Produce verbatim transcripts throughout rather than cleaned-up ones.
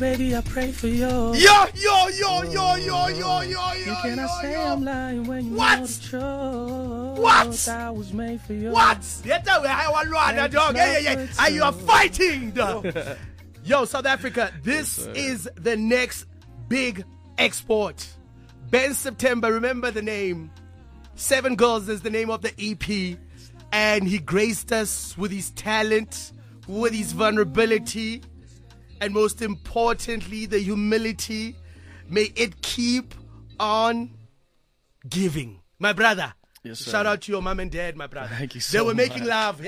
Baby, I pray for you. Yo, yo, yo, yo, yo, yo, yo, yo, You cannot yo, say yo. I'm lying when you What? know the truth. What? I was made for you. What? Get away, I want Luanda, dog. Yeah, yeah, yeah. And you are fighting, dog. Yo, South Africa, this Yes, sir. is the next big export. Ben September, remember the name. Seven Girls is the name of the E P. And he graced us with his talent, with his vulnerability, and most importantly, the humility. May it keep on giving. My brother. Yes, sir. Shout out to your mom and dad, my brother. Thank you They so were making much. love.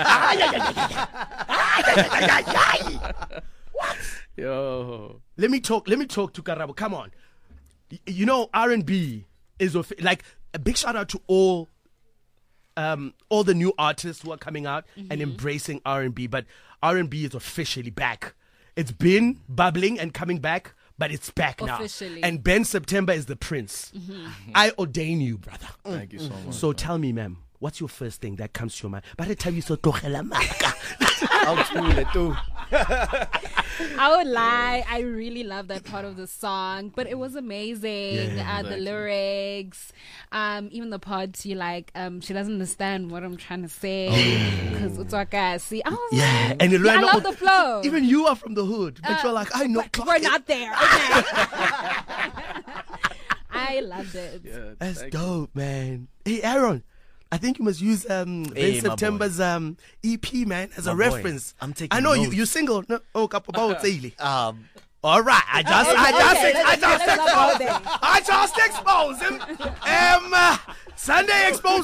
Yo. Let me talk. Let me talk to Karabo. Come on. Y- You know, R and B is of, like a big shout out to all, um, all the new artists who are coming out and embracing R and B. But R and B is officially back. It's been bubbling and coming back, but it's back now. Officially. And Ben September is the prince. I ordain you, brother. Thank you so much. So tell me, ma'am, what's your first thing that comes to your mind? By the time you saw Togela Maka. I would lie. I really love that part of the song, but it was amazing. Yeah, uh, the lyrics, um, even the parts you like. Um, she doesn't understand what I'm trying to say because it's like I see. I was Oh. Yeah, like, and you yeah, I learn- love the flow. Even you are from the hood, but Uh, you're like, I know. but Clark we're it. not there. Okay. I loved it. Yeah, That's thank dope, man. Hey, Aaron, I think you must use um Hey, Ben my September's um E P, man, as a My boy, reference. I'm taking I know you notes. you single. No, oh, couple about daily. Um, All right, I just I just Okay, I let's- just let's not go exposed there. I just exposed him. Um, uh, Sunday expose.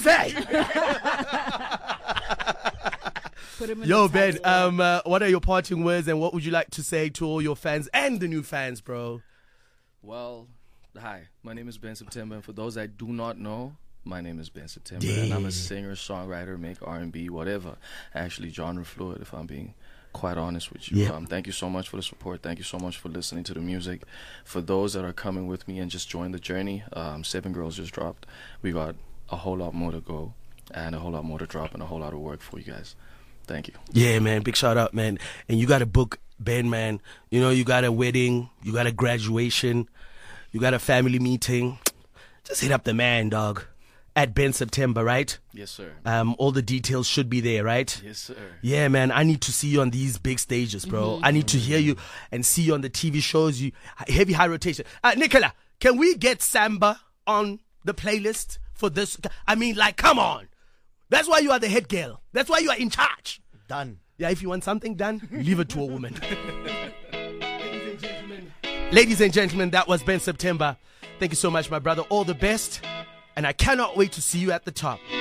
Put him in Yo, the Ben, title. um, uh, what are your parting words and what would you like to say to all your fans and the new fans, bro? Well, hi, my name is Ben September, and for those that do not know, my name is Ben September, and I'm a singer, songwriter, make R and B, whatever. Actually, genre fluid, if I'm being quite honest with you. Yeah. Um, thank you so much for the support. Thank you so much for listening to the music. For those that are coming with me and just joined the journey, um, Seven Girls just dropped. We got a whole lot more to go, and a whole lot more to drop, and a whole lot of work for you guys. Thank you. Yeah, man. Big shout out, man. And you got a book, Ben, man. You know, you got a wedding, you got a graduation, you got a family meeting. Just hit up the man, dog. At Ben September, right? Yes, sir. Um, all the details should be there, right? Yes, sir. Yeah, man. I need to see you on these big stages, bro. I need to hear you and see you on the T V shows. You heavy high rotation. Uh, Nicola, can we get Samba on the playlist for this? I mean, like, come on. That's why you are the head girl. That's why you are in charge. done. Yeah, if you want something done, leave it to a woman. Ladies and gentlemen, that was Ben September. Thank you so much, my brother. All the best. And I cannot wait to see you at the top.